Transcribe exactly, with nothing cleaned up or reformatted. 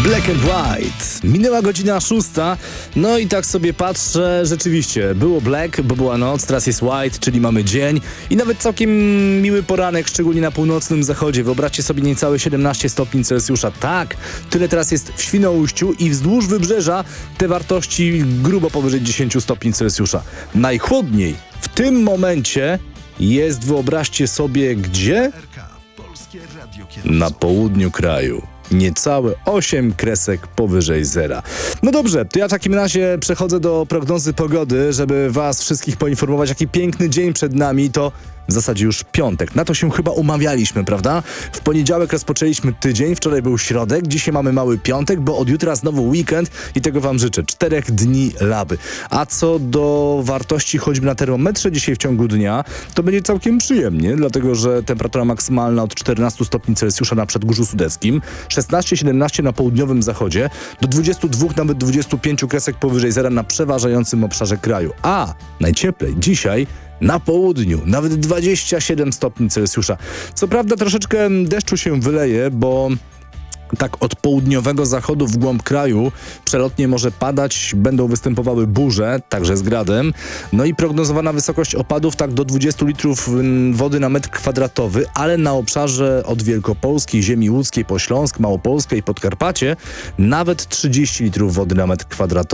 Black and White. Minęła godzina szósta, no i tak sobie patrzę, rzeczywiście, było black, bo była noc, teraz jest white, czyli mamy dzień i nawet całkiem miły poranek, szczególnie na północnym zachodzie. Wyobraźcie sobie niecałe siedemnaście stopni Celsjusza. Tak, tyle teraz jest w Świnoujściu i wzdłuż wybrzeża te wartości grubo powyżej dziesięć stopni Celsjusza. Najchłodniej w tym momencie jest, wyobraźcie sobie, gdzie? Na południu kraju. Niecałe osiem kresek powyżej zera. No dobrze, to ja w takim razie przechodzę do prognozy pogody, żeby was wszystkich poinformować, jaki piękny dzień przed nami. To w zasadzie już piątek. Na to się chyba umawialiśmy, prawda? W poniedziałek rozpoczęliśmy tydzień, wczoraj był środek, dzisiaj mamy mały piątek, bo od jutra znowu weekend i tego wam życzę. Czterech dni laby. A co do wartości choćby na termometrze dzisiaj w ciągu dnia, to będzie całkiem przyjemnie, dlatego że temperatura maksymalna od czternastu stopni Celsjusza na Przedgórzu Sudeckim, szesnaście siedemnaście na południowym zachodzie, do dwudziestu dwóch, nawet dwudziestu pięciu kresek powyżej zera na przeważającym obszarze kraju. A najcieplej dzisiaj na południu, nawet dwadzieścia siedem stopni Celsjusza. Co prawda troszeczkę deszczu się wyleje, bo tak od południowego zachodu w głąb kraju przelotnie może padać, będą występowały burze, także z gradem. No i prognozowana wysokość opadów tak do dwudziestu litrów wody na metr kwadratowy, ale na obszarze od Wielkopolskiej, ziemi łódzkiej po Śląsk, Małopolskę i Podkarpacie nawet trzydzieści litrów wody na metr kwadratowy.